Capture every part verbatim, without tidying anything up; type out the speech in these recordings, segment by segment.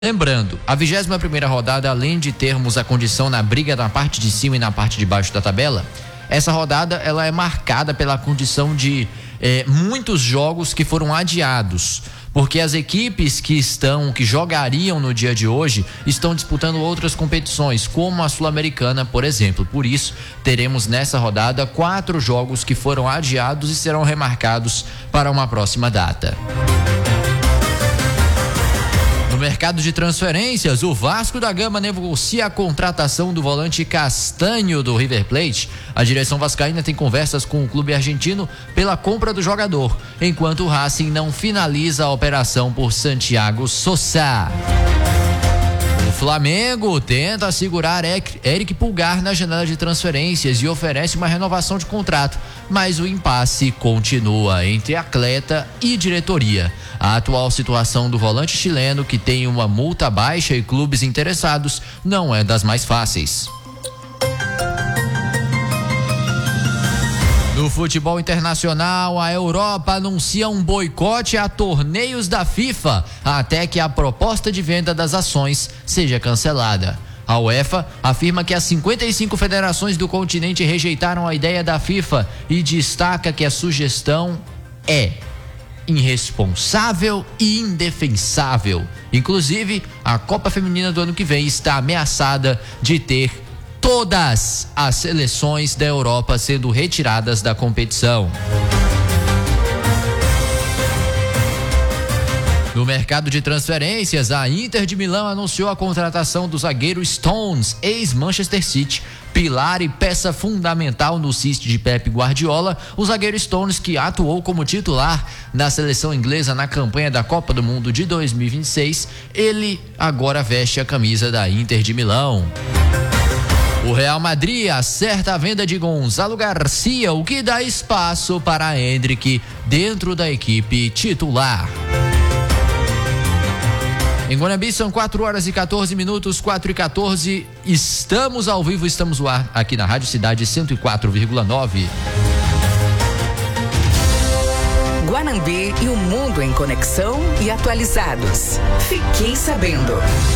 Lembrando, a vigésima primeira rodada, além de termos a condição na briga na parte de cima e na parte de baixo da tabela, essa rodada ela é marcada pela condição de eh, muitos jogos que foram adiados, porque as equipes que estão, que jogariam no dia de hoje, estão disputando outras competições, como a Sul-Americana, por exemplo. Por isso, teremos nessa rodada quatro jogos que foram adiados e serão remarcados para uma próxima data. No mercado de transferências, o Vasco da Gama negocia a contratação do volante Castanho do River Plate. A direção vascaína tem conversas com o clube argentino pela compra do jogador, enquanto o Racing não finaliza a operação por Santiago Sosa. O Flamengo tenta segurar Eric Pulgar na janela de transferências e oferece uma renovação de contrato, mas o impasse continua entre atleta e diretoria. A atual situação do volante chileno, que tem uma multa baixa e clubes interessados, não é das mais fáceis. No futebol internacional, a Europa anuncia um boicote a torneios da FIFA até que a proposta de venda das ações seja cancelada. A UEFA afirma que as cinquenta e cinco federações do continente rejeitaram a ideia da FIFA e destaca que a sugestão é irresponsável e indefensável. Inclusive, a Copa Feminina do ano que vem está ameaçada de ter todas as seleções da Europa sendo retiradas da competição. No mercado de transferências, a Inter de Milão anunciou a contratação do zagueiro Stones, ex-Manchester City, pilar e peça fundamental no City de Pep Guardiola. O zagueiro Stones, que atuou como titular na seleção inglesa na campanha da Copa do Mundo de dois mil e vinte e seis, ele agora veste a camisa da Inter de Milão. O Real Madrid acerta a venda de Gonzalo Garcia, o que dá espaço para Endrick dentro da equipe titular. Em Guanambi são quatro horas e quatorze minutos, quatro e quatorze. Estamos ao vivo, estamos no ar aqui na Rádio Cidade cento e quatro vírgula nove. Guanambi e o mundo em conexão e atualizados. Fiquei sabendo.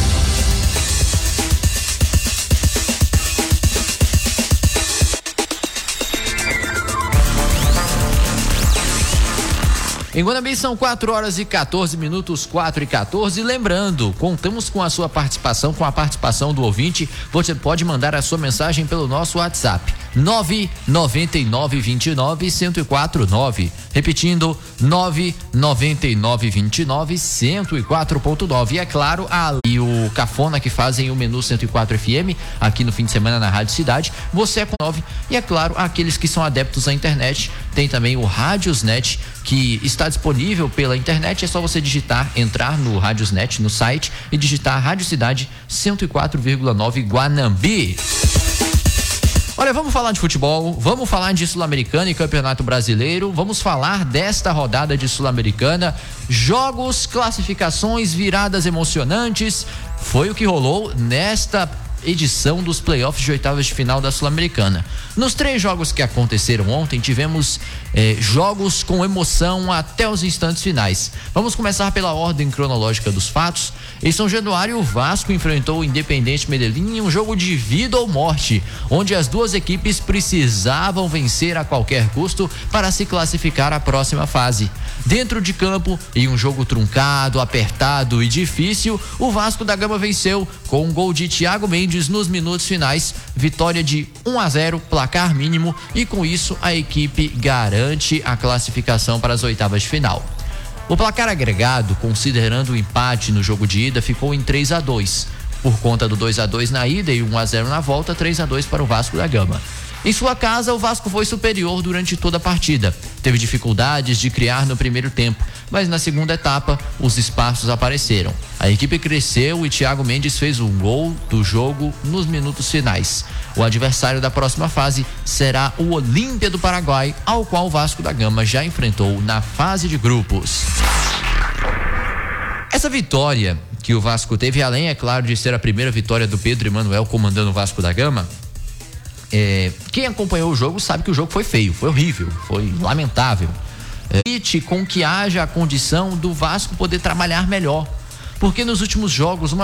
Em Guanambi são quatro horas e quatorze minutos, quatro e quatorze. Lembrando, contamos com a sua participação, com a participação do ouvinte. Você pode mandar a sua mensagem pelo nosso WhatsApp nove nove nove dois nove, um zero quatro nove. Repetindo, nove nove nove dois nove, um zero quatro nove. E é claro, a e o Cafona, que fazem o menu cento e quatro F M aqui no fim de semana na Rádio Cidade. Você é com nove. E é claro, aqueles que são adeptos à internet, tem também o Rádiosnet, que está disponível pela internet. É só você digitar, entrar no Rádiosnet, no site, e digitar Rádio Cidade cento e quatro vírgula nove Guanambi. Olha, vamos falar de futebol, vamos falar de Sul-Americana e Campeonato Brasileiro, vamos falar desta rodada de Sul-Americana, jogos, classificações, viradas emocionantes, foi o que rolou nesta edição dos playoffs de oitavas de final da Sul-Americana. Nos três jogos que aconteceram ontem, tivemos eh, jogos com emoção até os instantes finais. Vamos começar pela ordem cronológica dos fatos. Em São Januário, o Vasco enfrentou o Independiente Medellín em um jogo de vida ou morte, onde as duas equipes precisavam vencer a qualquer custo para se classificar à próxima fase. Dentro de campo, em um jogo truncado, apertado e difícil, o Vasco da Gama venceu com um gol de Thiago Mendes nos minutos finais, vitória de um a zero, placar mínimo, e com isso a equipe garante a classificação para as oitavas de final. O placar agregado, considerando o empate no jogo de ida, ficou em três a dois, por conta do dois a dois na ida e um a zero na volta, três a dois para o Vasco da Gama. Em sua casa, o Vasco foi superior durante toda a partida. Teve dificuldades de criar no primeiro tempo, mas na segunda etapa, os espaços apareceram. A equipe cresceu e Thiago Mendes fez um gol do jogo nos minutos finais. O adversário da próxima fase será o Olímpia do Paraguai, ao qual o Vasco da Gama já enfrentou na fase de grupos. Essa vitória que o Vasco teve, além, é claro, de ser a primeira vitória do Pedro Emanuel comandando o Vasco da Gama, É, quem acompanhou o jogo sabe que o jogo foi feio, foi horrível, foi lamentável. É, com que haja a condição do Vasco poder trabalhar melhor, porque nos últimos jogos uma